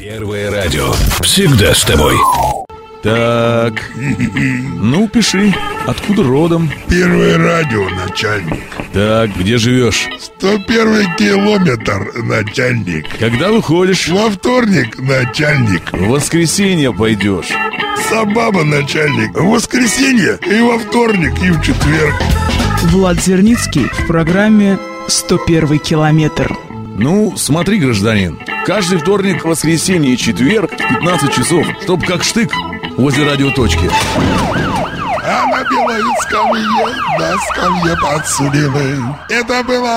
Первое радио. Всегда с тобой. Так, ну пиши, откуда родом? Первое радио, начальник. Так, где живешь? 101 километр, начальник. Когда выходишь? Во вторник, начальник. В воскресенье пойдешь. Сабаба, начальник. В воскресенье и во вторник, и в четверг. Влад Зерницкий в программе «101 километр». Ну, смотри, гражданин, каждый вторник, воскресенье и четверг в 15 часов, чтоб как штык возле радиоточки. А на белой скамье, на скамье подсудимых. Это было